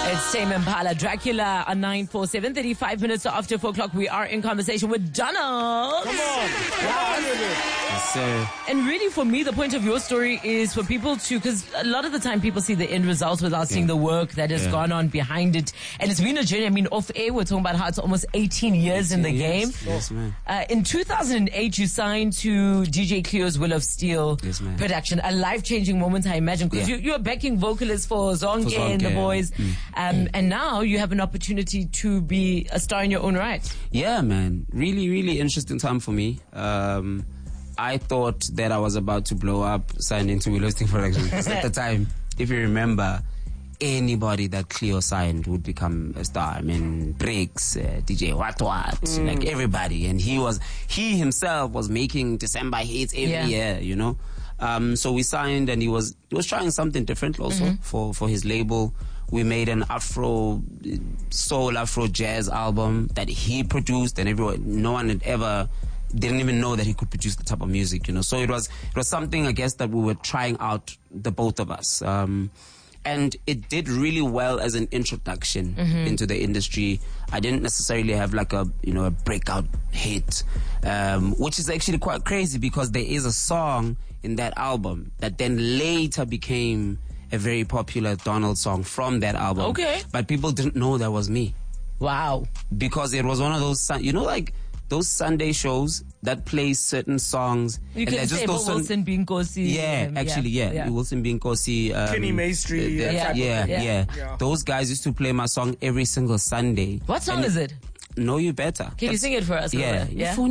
It's Tame Impala, Dracula on 947, 35 minutes after 4 o'clock. We are in conversation with Donald. Come on. Yes, sir. And really, for me, the point of your story is for people to, because a lot of the time people see the end results without seeing the work that has gone on behind it. And it's been a journey. I mean, off air, we're talking about how it's almost 18 years in the game. Yes, man. In 2008, you signed to DJ Cleo's Will of Steel production. A life-changing moment, I imagine, because you're a backing vocalist for Zonke and the boys. And now you have an opportunity to be a star in your own right. Yeah, man. Really, really interesting time for me. I thought that I was about to blow up, signed into Will of Steel Production. Because at the time, if you remember, anybody that Cleo signed would become a star. I mean, Briggs, DJ What, like everybody. And he himself was making December hits every year, you know. So we signed, and he was trying something different also for his label. We made an Afro soul, Afro jazz album that he produced, and no one had ever didn't even know that he could produce the type of music, you know. So it was something, I guess, that we were trying out, the both of us. And it did really well as an introduction into the industry. I didn't necessarily have like a breakout hit, which is actually quite crazy because there is a song in that album that then later became a very popular Donald song from that album. Okay. But people didn't know that was me. Wow. Because it was one of those, like those Sunday shows that play certain songs. You can say Wilson Binkosi. Yeah. Wilson Binkosi. Kenny Maestri. Yeah. Those guys used to play my song every single Sunday. What song is it? Know You Better. Can you sing it for us? Yeah.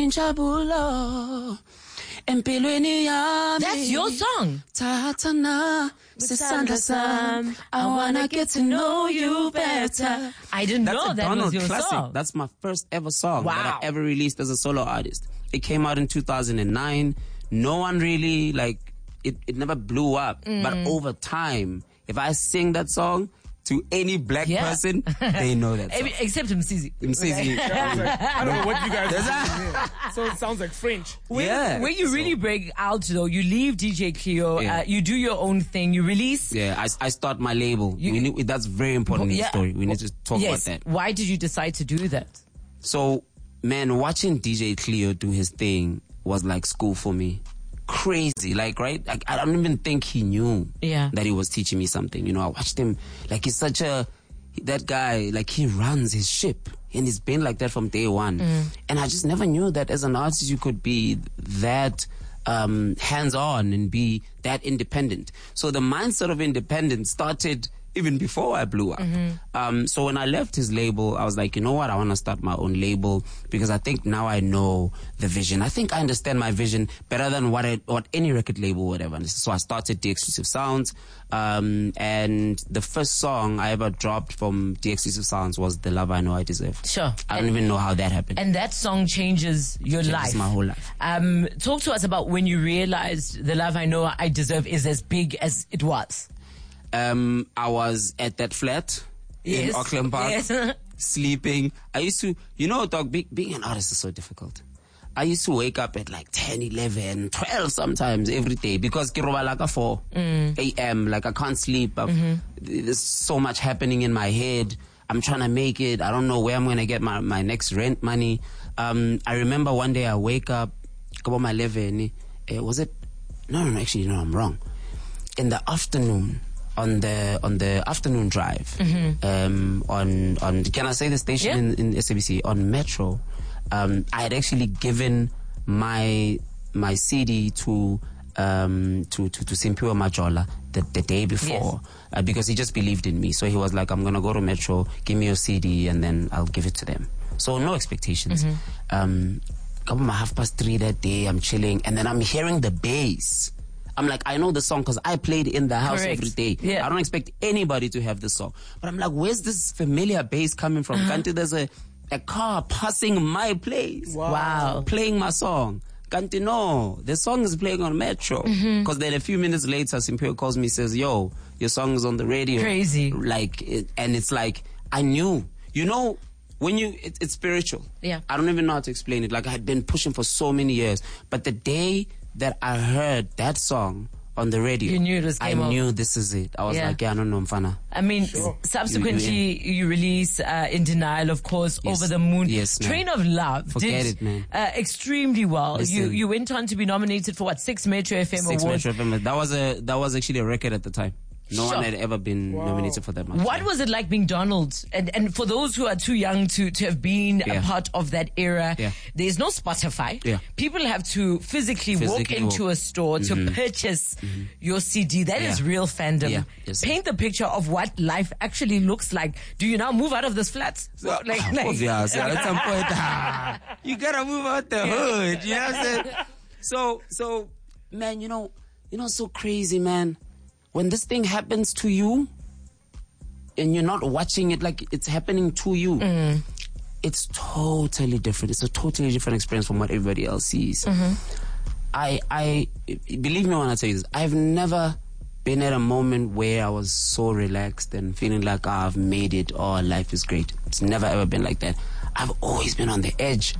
That's your song. I wanna get to know you better. I didn't know that was your classic. song. That's my first ever song that I ever released as a solo artist. It came out in 2009. No one really, it never blew up. But over time, if I sing that song to any black person, they know that song. Except Msizi. I don't know what you guys are doing here. So it sounds like French. When you really break out, though, you leave DJ Cleo, you do your own thing, you release. Yeah, I start my label. That's very important in the story. We need to talk about that. Why did you decide to do that? So, man, watching DJ Cleo do his thing was like school for me. Crazy, right? I don't even think he knew that he was teaching me something. You know, I watched him, he's such that guy, he runs his ship, and he's been like that from day one. And I just never knew that as an artist you could be that hands-on and be that independent. So the mindset of independence started even before I blew up. So when I left his label, I was like, you know what? I want to start my own label because I think now I know the vision. I think I understand my vision better than what any record label would ever understand. So I started The Exclusive Sounds. And the first song I ever dropped from The Exclusive Sounds was The Love I Know I Deserve. Sure. I don't even know how that happened. And that song changes your life. My whole life. Talk to us about when you realized The Love I Know I Deserve is as big as it was. I was at that flat in Auckland Park, sleeping. I used to, dog, being an artist is so difficult. I used to wake up at 10, 11, 12 sometimes every day because kirobala 4 a.m. I can't sleep. There's so much happening in my head. I'm trying to make it. I don't know where I'm going to get my next rent money. I remember one day I wake up, about my 11, was it? No, actually, no, I'm wrong. In the afternoon, on the afternoon drive, on can I say the station in SABC on Metro, I had actually given my CD to Simpiwe Majola the day before because he just believed in me. So he was like, I'm gonna go to Metro, give me your CD, and then I'll give it to them. So no expectations. Come on, 3:30 that day, I'm chilling, and then I'm hearing the bass. I'm like, I know the song because I played in the house every day. I don't expect anybody to have the song. But I'm like, where's this familiar bass coming from? Kanti, there's a car passing my place. Wow. Playing my song. Kanti, no, the song is playing on Metro. Because then a few minutes later, Simpiwe calls me, says, yo, your song is on the radio. Crazy. And it's like, I knew. When it's spiritual. Yeah. I don't even know how to explain it. I had been pushing for so many years. But the day that I heard that song on the radio, you knew it was game over. Knew this is it. I was like, yeah, I don't know, Mfana. I mean, subsequently you release In Denial, of course, Over the Moon. Yes, man. Train of Love Forget it, man. Extremely well. Listen. You went on to be nominated for 6 Metro FM 6 awards. Metro FM. That was actually a record at the time. No one had ever been nominated for that much. What was it like being Donald? And for those who are too young to have been a part of that era, there's no Spotify. Yeah. People have to physically walk into a store to purchase your CD. That is real fandom. Yeah. Yes. Paint the picture of what life actually looks like. Do you now move out of this flat? Yeah, so at some point, you gotta move out the hood. You know what I'm saying? So, man, you know, so crazy, man. When this thing happens to you and you're not watching it like it's happening to you, it's totally different. It's a totally different experience from what everybody else sees. I believe me when I tell you this, I've never been at a moment where I was so relaxed and feeling like I've made it or life is great. It's never ever been like that. I've always been on the edge.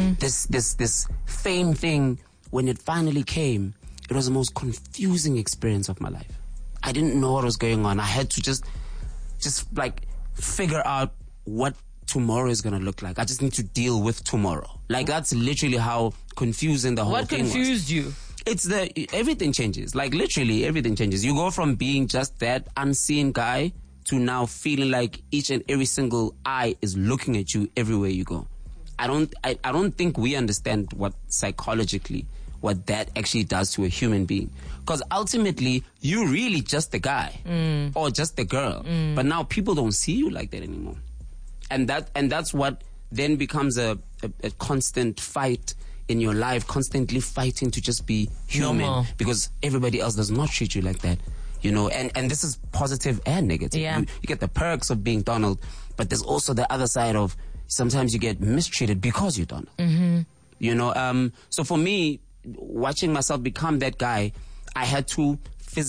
This fame thing, when it finally came, it was the most confusing experience of my life. I didn't know what was going on. I had to just like figure out what tomorrow is going to look like. I just need to deal with tomorrow. Like, that's literally how confusing the whole thing was. What confused you? It's everything changes. Like, literally everything changes. You go from being just that unseen guy to now feeling like each and every single eye is looking at you everywhere you go. I don't think we understand what psychologically what that actually does to a human being. Because ultimately, you're really just the guy or just the girl. But now people don't see you like that anymore. And that's what then becomes a constant fight in your life, constantly fighting to just be human. Because everybody else does not treat you like that. You know, and this is positive and negative. Yeah. You get the perks of being Donald, but there's also the other side of sometimes you get mistreated because you're Donald. You know, so for me, watching myself become that guy, I had to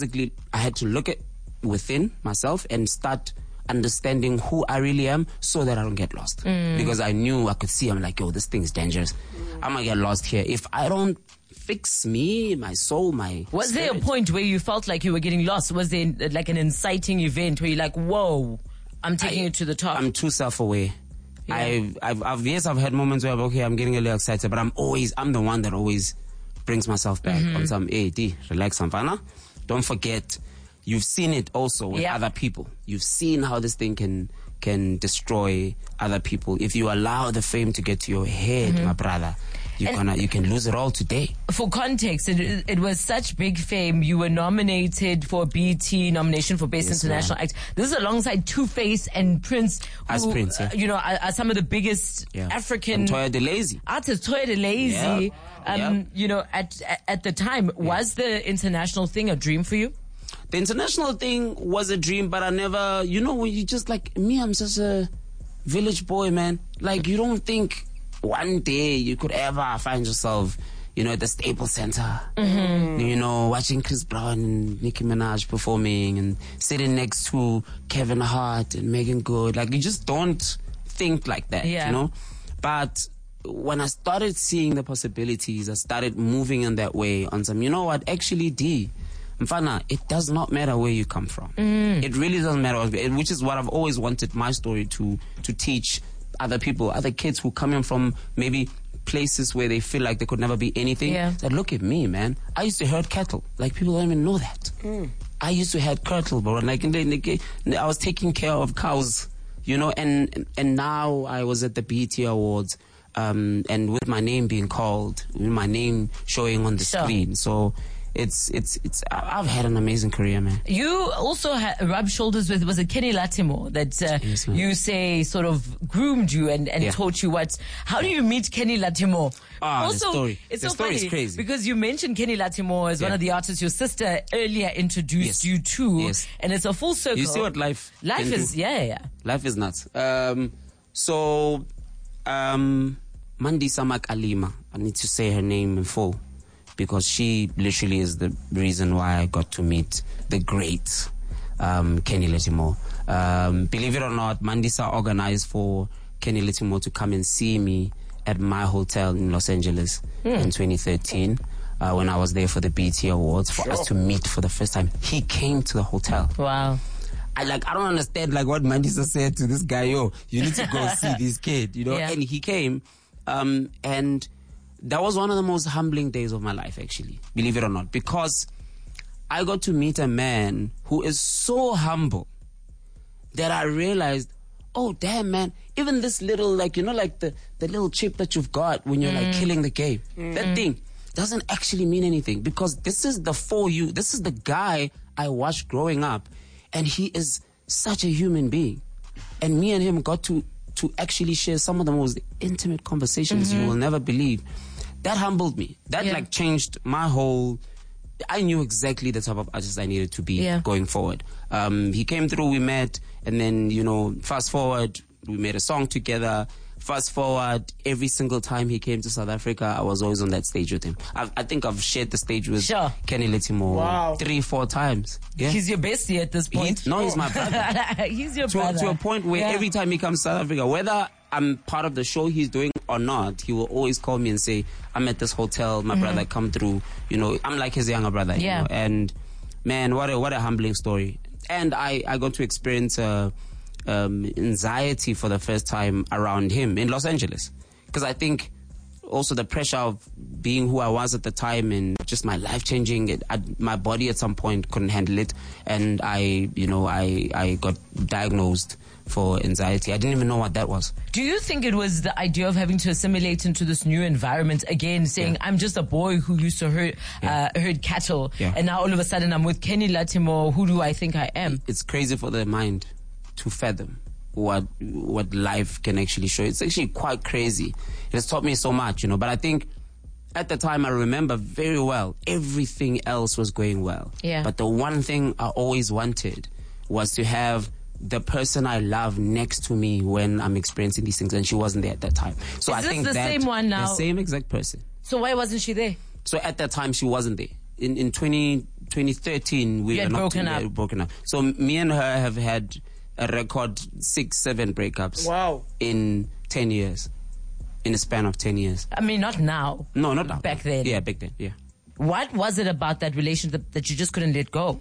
look at within myself and start understanding who I really am so that I don't get lost. Because I knew I could see, I'm like, yo, this thing is dangerous. I'm gonna get lost here. If I don't fix me, my soul, my Was spirit. there a point where you felt like you were getting lost? Was there like an inciting event where you're like, whoa, I'm taking it to the top? I'm too self-aware. Yeah. I've had moments where, okay, I'm getting a little excited, but I'm the one that always brings myself back on some, hey, D, relax, Samfana. Don't forget, you've seen it also with other people. You've seen how this thing can destroy other people. If you allow the fame to get to your head, my brother, you can lose it all today. For context, it was such big fame. You were nominated for BET nomination for Best International Act. This is alongside Two-Face and Prince, who, Prince, you know, are some of the biggest African Toya Delazy. Artists. Toya Delazy. You know, at the time, was the international thing a dream for you? The international thing was a dream, but I never, you know, when you just like me, I'm just a village boy, man. Like, you don't think one day you could ever find yourself, you know, at the Staples Center, you know, watching Chris Brown and Nicki Minaj performing and sitting next to Kevin Hart and Megan Good. Like, you just don't think like that, you know? But when I started seeing the possibilities, I started moving in that way on some, you know what, actually, D, Mfana, it does not matter where you come from. It really doesn't matter, which is what I've always wanted my story to teach other people, other kids who come in from maybe places where they feel like they could never be anything. That look at me, man. I used to herd cattle. Like, people don't even know that. I used to herd cattle, bro. Like, I was taking care of cows, you know, and now I was at the BET Awards, and with my name being called, with my name showing on the screen. So I've had an amazing career, man. You also rubbed shoulders with, was it Kenny Lattimore that you say sort of groomed you and taught you what? How do you meet Kenny Lattimore? Also, the story funny is crazy because you mentioned Kenny Lattimore as one of the artists your sister earlier introduced you to, and it's a full circle. You see what life is? Do. Life is nuts. Mandisa Makalima, I need to say her name in full, because she literally is the reason why I got to meet the great Kenny Lattimore. Believe it or not, Mandisa organized for Kenny Lattimore to come and see me at my hotel in Los Angeles in 2013. when I was there for the BET Awards, for us to meet for the first time. He came to the hotel. Wow. I don't understand what Mandisa said to this guy, yo, you need to go see this kid, you know. Yeah. And he came, and that was one of the most humbling days of my life, actually, believe it or not, because I got to meet a man who is so humble that I realized, oh damn, man, even this little, the little chip that you've got when you're killing the game, that thing doesn't actually mean anything, because this is this is the guy I watched growing up, and he is such a human being. And me and him got to actually share some of the most intimate conversations you will never believe. That humbled me. That changed my whole... I knew exactly the type of artist I needed to be going forward. He came through, we met, and then, fast forward, we made a song together. Fast forward, every single time he came to South Africa, I was always on that stage with him. I think I've shared the stage with Kenny Letimo 3-4 times. Yeah? He's your bestie at this point. He's my brother. He's your brother. To a point where every time he comes to South Africa, whether I'm part of the show he's doing or not, he will always call me and say, I'm at this hotel, my brother, come through. I'm like his younger brother. Yeah. You know? And man, what a humbling story. And I got to experience anxiety for the first time around him in Los Angeles, because I think also the pressure of being who I was at the time and just my life changing, my body at some point couldn't handle it, and I got diagnosed for anxiety. I didn't even know what that was. Do you think it was the idea of having to assimilate into this new environment again, saying I'm just a boy who used to herd cattle, and now all of a sudden I'm with Kenny Letimo, who do I think I am? It's crazy for the mind to fathom what life can actually show. It's actually quite crazy. It has taught me so much, but I think at the time I remember very well everything else was going well. Yeah. But the one thing I always wanted was to have the person I love next to me when I'm experiencing these things, and she wasn't there at that time. So I think the same one now? The same exact person. So why wasn't she there? So at that time she wasn't there. In 2013 we were broken up. So me and her have had a record 6-7 breakups. Wow. In 10 years. In a span of 10 years. I mean, not now. No, not now. Back then. Yeah, back then, yeah. What was it about that relationship that you just couldn't let go?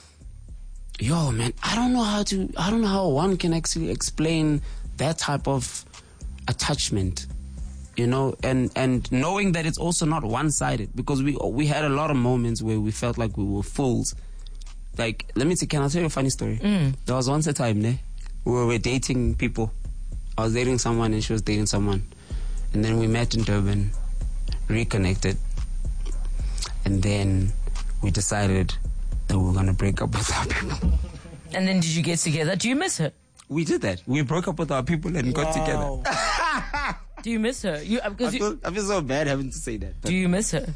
Yo, man, I don't know how one can actually explain that type of attachment, and knowing that it's also not one-sided, because we had a lot of moments where we felt like we were fools. Like, can I tell you a funny story? There was once a time, we were dating people. I was dating someone and she was dating someone. And then we met in Durban, reconnected. And then we decided that we were going to break up with our people. And then did you get together? Do you miss her? We did that. We broke up with our people and got together. Do you miss her? I feel so bad having to say that. Do you miss her?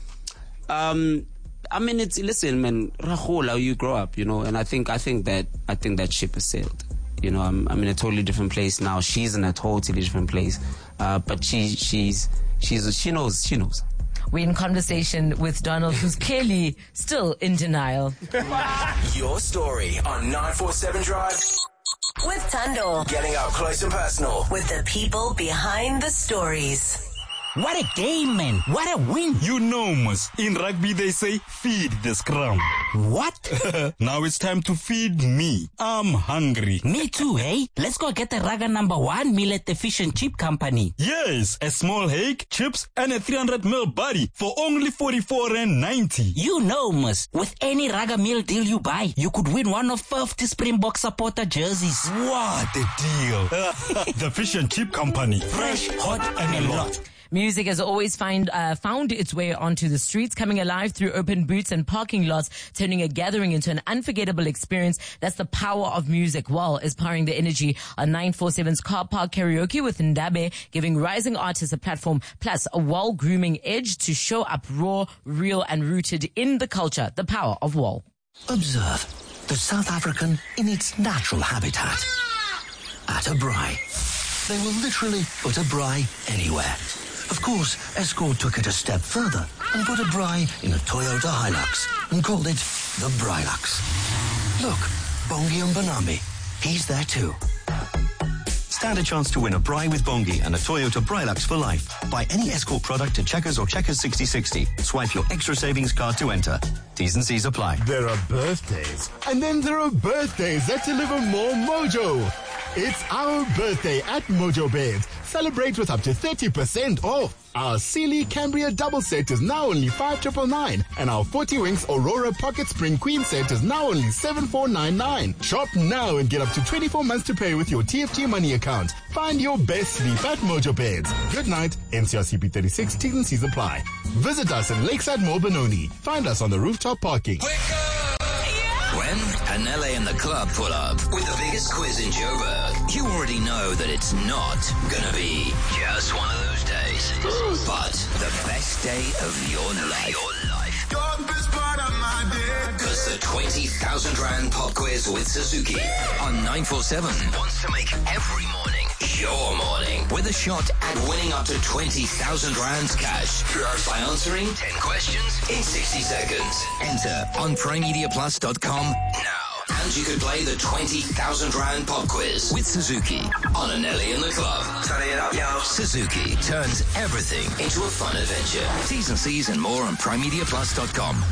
I mean, listen, man, you grow up, and I think that ship has sailed. I'm in a totally different place now. She's in a totally different place. But she knows. We're in conversation with Donald, who's clearly still in denial. Your story on 947 Drive. With Thando. Getting up close and personal. With the people behind the stories. What a game, man. What a win. You know, Mus. In rugby, they say, feed the scrum. What? Now it's time to feed me. I'm hungry. Me too, hey? Let's go get the Raga #1 meal at the Fish and Chip Company. Yes, a small egg, chips, and a 300ml body for only 44.90. You know, Mus. With any Raga meal deal you buy, you could win one of 50 Springbok supporter jerseys. What a deal. The Fish and Chip Company. Fresh, hot, and a lot. Music has always found its way onto the streets, coming alive through open booths and parking lots, turning a gathering into an unforgettable experience. That's the power of music. WAL is powering the energy on 947's Car Park Karaoke with Ndabe, giving rising artists a platform, plus a WAL grooming edge to show up raw, real, and rooted in the culture. The power of WAL. Observe the South African in its natural habitat. At a braai. They will literally put a braai anywhere. Of course, Escort took it a step further and put a braai in a Toyota Hilux and called it the Brailux. Look, Bongi and Banami, he's there too. stand a chance to win a Braai with Bongi and a Toyota Brailux for life. Buy any Escort product at Checkers or Checkers 6060. Swipe your extra savings card to enter. T's and C's apply. There are birthdays, and then there are birthdays that deliver more mojo. It's our birthday at Mojo Beds. Celebrate with up to 30% off. Our Sealy Cambria double set is now only 5,999, and our 40 Winks Aurora Pocket Spring Queen set is now only 7,499. Shop now and get up to 24 months to pay with your TFG money account. Find your best sleep at Mojo Beds. Good night. NCRCP 36. T's and C's apply. Visit us in Lakeside Mall, Benoni. Find us on the rooftop parking. When Anele and the club pull up with the biggest quiz in Joburg, you already know that it's not gonna be just one of those days, but the best day of your life. Because the 20,000 Rand pop quiz with Suzuki on 947 wants to make every morning your morning with a shot at winning up to 20,000 Rands cash by answering 10 questions in 60 seconds. Enter on PrimeMediaPlus.com now. And you could play the 20,000 Rand pop quiz with Suzuki on Anele and the club. Turn it up, yo. Suzuki turns everything into a fun adventure. T's and C's and more on PrimeMediaPlus.com.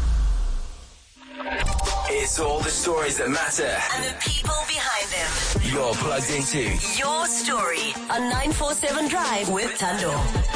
It's all the stories that matter and the people behind them. You're plugged into Your Story on 947 Drive with Tando.